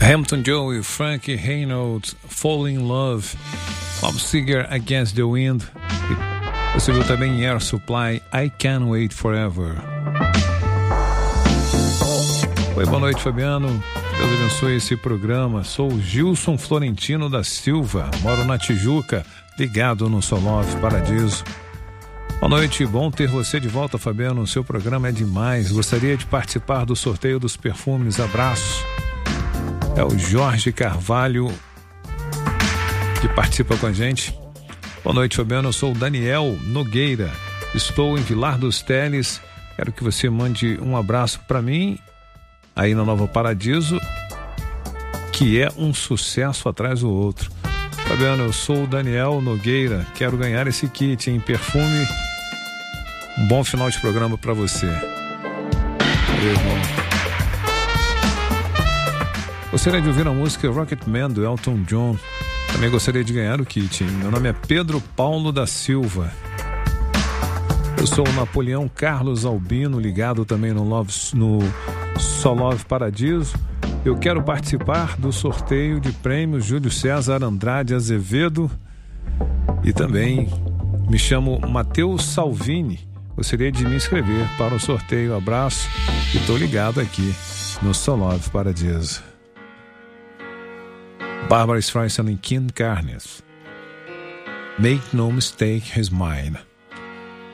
Hampton Joe e Frankie Reynolds, Fall in Love, Bob Seger, Against the Wind. E você viu também Air Supply, I Can't Wait Forever. Oi, boa noite, Fabiano. Deus abençoe esse programa. Sou Gilson Florentino da Silva, moro na Tijuca, ligado no Solove Paradiso. Boa noite, bom ter você de volta, Fabiano. O seu programa é demais. Gostaria de participar do sorteio dos perfumes. Abraço. É o Jorge Carvalho que participa com a gente. Boa noite, Fabiano. Eu sou o Daniel Nogueira. Estou em Vilar dos Teles. Quero que você mande um abraço para mim aí na Nova Paradiso, que é um sucesso atrás do outro. Fabiano, eu sou o Daniel Nogueira. Quero ganhar esse kit em perfume. Um bom final de programa para você. Valeu, irmão. Gostaria de ouvir a música Rocketman do Elton John. Também gostaria de ganhar o kit. Meu nome é Pedro Paulo da Silva. Eu sou o Napoleão Carlos Albino, ligado também no Solove Paradiso. Eu quero participar do sorteio de prêmios Júlio César Andrade Azevedo. E também me chamo Matheus Salvini. Gostaria de me inscrever para o sorteio. Abraço e estou ligado aqui no Solove Paradiso. Barbara Streisand e Kim Carnes. Make no mistake, he's mine.